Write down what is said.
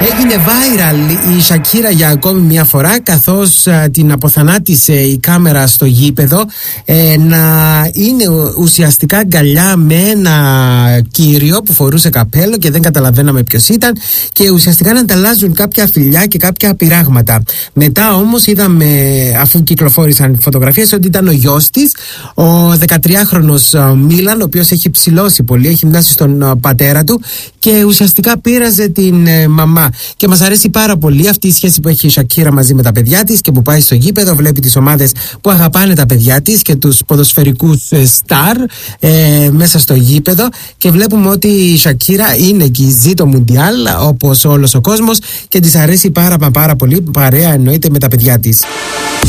Έγινε viral η Σακύρα για ακόμη μια φορά, καθώς την αποθανάτησε η κάμερα στο γήπεδο να είναι ουσιαστικά αγκαλιά με ένα κύριο που φορούσε καπέλο και δεν καταλαβαίναμε ποιος ήταν, και ουσιαστικά να ανταλλάζουν κάποια φιλιά και κάποια πειράγματα. Μετά όμως είδαμε, αφού κυκλοφόρησαν φωτογραφίες, ότι ήταν ο γιος της, ο 13χρονος Μίλαν, ο οποίος έχει ψηλώσει πολύ, έχει μοιάσει στον πατέρα του και ουσιαστικά πείραζε την μαμά. Και μας αρέσει πάρα πολύ αυτή η σχέση που έχει η Σακύρα μαζί με τα παιδιά της και που πάει στο γήπεδο, βλέπει τις ομάδες που αγαπάνε τα παιδιά της και τους ποδοσφαιρικούς στάρ μέσα στο γήπεδο, και βλέπουμε ότι η Σακύρα είναι εκεί, ζει το Μουντιάλ όπως όλος ο κόσμος και της αρέσει πάρα πολύ, παρέα εννοείται με τα παιδιά της.